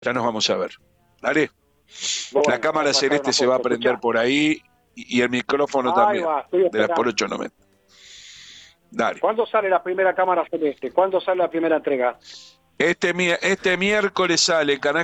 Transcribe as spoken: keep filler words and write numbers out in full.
Ya nos vamos a ver. Dale. Bueno, La cámara celeste se va a prender por ahí y, y el micrófono ahí también, va, estoy de las por esperando. ochocientos noventa. Dale. ¿Cuándo sale la primera cámara celeste? ¿Cuándo sale la primera entrega? Este, este miércoles sale Canal